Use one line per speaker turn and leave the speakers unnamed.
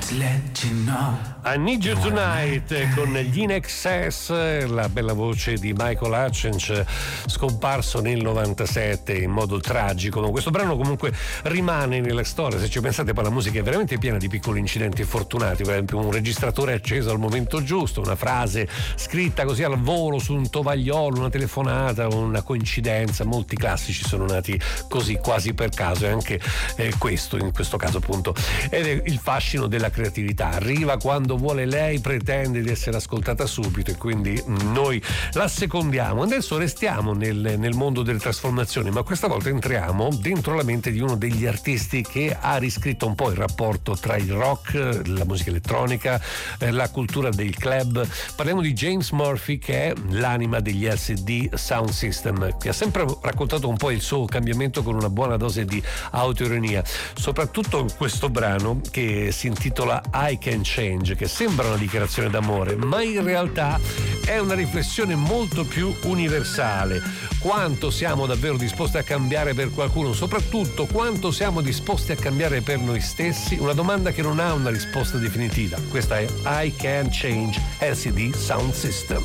I Need You Tonight con gli In Excess, la bella voce di Michael Hutchence, scomparso nel 97 in modo tragico. Questo brano comunque rimane nella storia, se ci pensate. Poi la musica è veramente piena di piccoli incidenti fortunati, per esempio un registratore acceso al momento giusto, una frase scritta così al volo su un tovagliolo, una telefonata, una coincidenza. Molti classici sono nati così, quasi per caso, e anche questo in questo caso appunto ed è il fascino della creatività. Arriva quando vuole lei, pretende di essere ascoltata subito, e quindi noi la secondiamo. Adesso restiamo nel mondo delle trasformazioni, ma questa volta entriamo dentro la mente di uno degli artisti che ha riscritto un po' il rapporto tra il rock, la musica elettronica, la cultura del club. Parliamo di James Murphy, che è l'anima degli LCD Sound System, che ha sempre raccontato un po' il suo cambiamento con una buona dose di autoironia, soprattutto in questo brano che si intitola I Can Change, che sembra una dichiarazione d'amore, ma in realtà è una riflessione molto più universale. Quanto siamo davvero disposti a cambiare per qualcuno, soprattutto quanto siamo disposti a cambiare per noi stessi? Una domanda che non ha una risposta definitiva. Questa è I Can Change LCD Sound System.